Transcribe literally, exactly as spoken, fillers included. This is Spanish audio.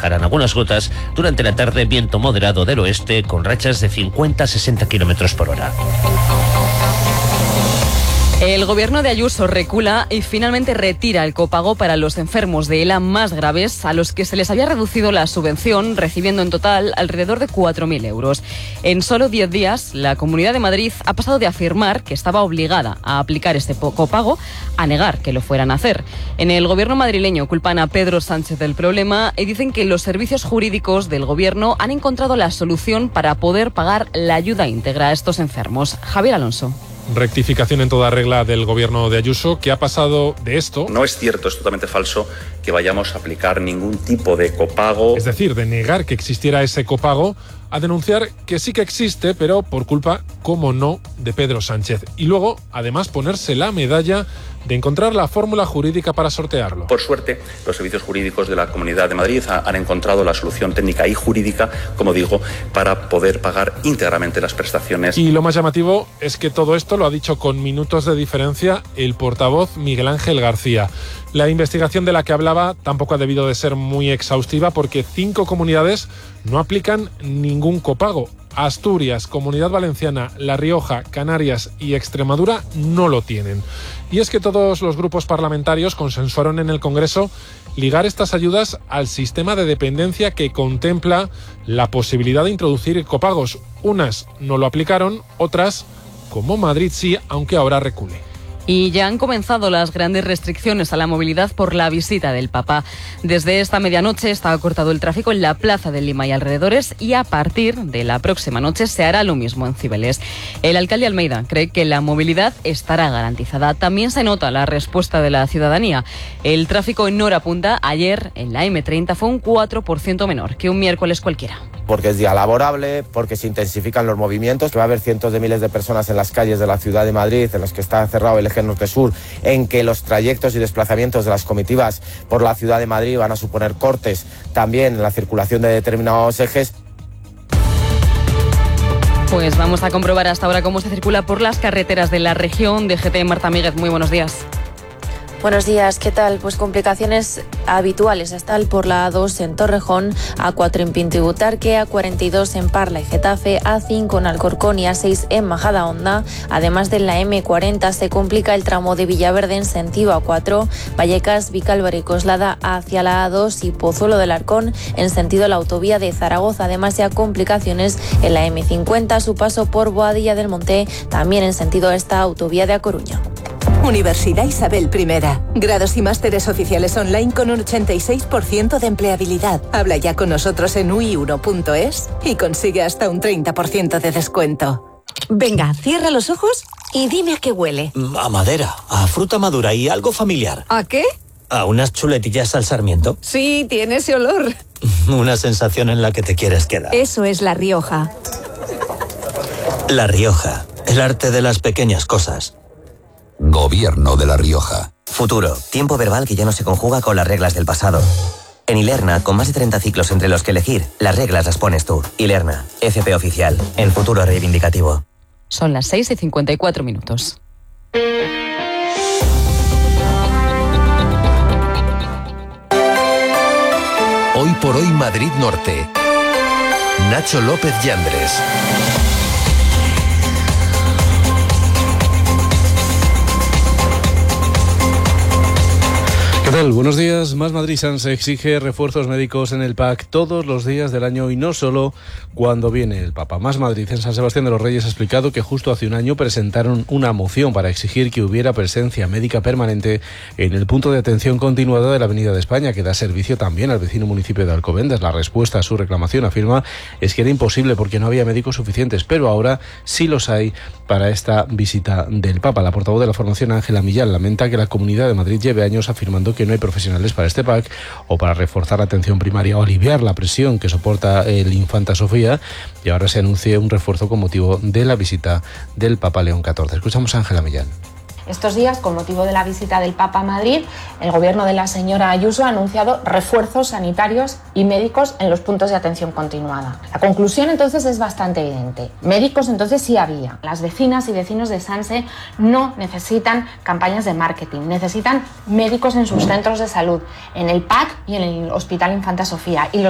dejarán algunas gotas. Durante la tarde, viento moderado del oeste con rachas de cincuenta a sesenta kilómetros por hora. El gobierno de Ayuso recula y finalmente retira el copago para los enfermos de ELA más graves, a los que se les había reducido la subvención, recibiendo en total alrededor de cuatro mil euros. En solo diez días, la Comunidad de Madrid ha pasado de afirmar que estaba obligada a aplicar este copago a negar que lo fueran a hacer. En el gobierno madrileño culpan a Pedro Sánchez del problema y dicen que los servicios jurídicos del gobierno han encontrado la solución para poder pagar la ayuda íntegra a estos enfermos. Javier Alonso. Rectificación en toda regla del gobierno de Ayuso, que ha pasado de esto... No es cierto, es totalmente falso que vayamos a aplicar ningún tipo de copago. Es decir, de negar que existiera ese copago, a denunciar que sí que existe, pero por culpa, como no, de Pedro Sánchez. Y luego, además, ponerse la medalla de encontrar la fórmula jurídica para sortearlo. Por suerte, los servicios jurídicos de la Comunidad de Madrid han encontrado la solución técnica y jurídica, como digo, para poder pagar íntegramente las prestaciones. Y lo más llamativo es que todo esto lo ha dicho con minutos de diferencia el portavoz Miguel Ángel García. La investigación de la que hablaba tampoco ha debido de ser muy exhaustiva, porque cinco comunidades no aplican ningún copago. Asturias, Comunidad Valenciana, La Rioja, Canarias y Extremadura no lo tienen. Y es que todos los grupos parlamentarios consensuaron en el Congreso ligar estas ayudas al sistema de dependencia que contempla la posibilidad de introducir copagos. Unas no lo aplicaron, otras, como Madrid, sí, aunque ahora recule. Y ya han comenzado las grandes restricciones a la movilidad por la visita del Papa. Desde esta medianoche está cortado el tráfico en la Plaza de Lima y alrededores, y a partir de la próxima noche se hará lo mismo en Cibeles. El alcalde Almeida cree que la movilidad estará garantizada. También se nota la respuesta de la ciudadanía. El tráfico en hora punta ayer en la eme treinta fue un cuatro por ciento menor que un miércoles cualquiera. Porque es día laborable, porque se intensifican los movimientos, que va a haber cientos de miles de personas en las calles de la ciudad de Madrid, en las que está cerrado el eje norte-sur, en que los trayectos y desplazamientos de las comitivas por la ciudad de Madrid van a suponer cortes también en la circulación de determinados ejes. Pues vamos a comprobar hasta ahora cómo se circula por las carreteras de la región. D G T, Marta Míguez, muy buenos días. Buenos días, ¿qué tal? Pues complicaciones habituales hasta el por la A dos en Torrejón, A cuatro en Pinto y Butarque, A cuarenta y dos en Parla y Getafe, A cinco en Alcorcón y A seis en Majadahonda. Además de la eme cuarenta se complica el tramo de Villaverde en sentido A cuatro, Vallecas, Vicálvaro y Coslada hacia la A dos y Pozuelo del Arcón en sentido la autovía de Zaragoza. Además ya complicaciones en la eme cincuenta, su paso por Boadilla del Monte, también en sentido a esta autovía de A Coruña. Universidad Isabel primera. Grados y másteres oficiales online con un ochenta y seis por ciento de empleabilidad. Habla ya con nosotros en u i uno punto es y consigue hasta un treinta por ciento de descuento. Venga, cierra los ojos y dime a qué huele. A madera, a fruta madura y algo familiar. ¿A qué? ¿A unas chuletillas al sarmiento? Sí, tiene ese olor. Una sensación en la que te quieres quedar. Eso es La Rioja. La Rioja, el arte de las pequeñas cosas. Gobierno de La Rioja. Futuro, tiempo verbal que ya no se conjuga con las reglas del pasado. En Ilerna, con más de treinta ciclos entre los que elegir, las reglas las pones tú. Ilerna, F P oficial, el futuro reivindicativo. Son las seis y cincuenta y cuatro minutos. Hoy por hoy Madrid Norte. Nacho López Yandres. ¿Qué tal? Buenos días. Más Madrid Sanse exige refuerzos médicos en el P A C todos los días del año y no solo cuando viene el Papa. Más Madrid en San Sebastián de los Reyes ha explicado que justo hace un año presentaron una moción para exigir que hubiera presencia médica permanente en el punto de atención continuada de la Avenida de España, que da servicio también al vecino municipio de Alcobendas. La respuesta a su reclamación, afirma, es que era imposible porque no había médicos suficientes, pero ahora sí los hay para esta visita del Papa. La portavoz de la formación, Ángela Millán, lamenta que la Comunidad de Madrid lleve años afirmando que no hay profesionales para este P A C o para reforzar la atención primaria o aliviar la presión que soporta el Infanta Sofía, y ahora se anuncie un refuerzo con motivo de la visita del Papa León catorce. Escuchamos a Ángela Millán. Estos días, con motivo de la visita del Papa a Madrid, el gobierno de la señora Ayuso ha anunciado refuerzos sanitarios y médicos en los puntos de atención continuada. La conclusión entonces es bastante evidente. Médicos entonces sí había. Las vecinas y vecinos de Sanse no necesitan campañas de marketing, necesitan médicos en sus centros de salud, en el P A C y en el Hospital Infanta Sofía. Y los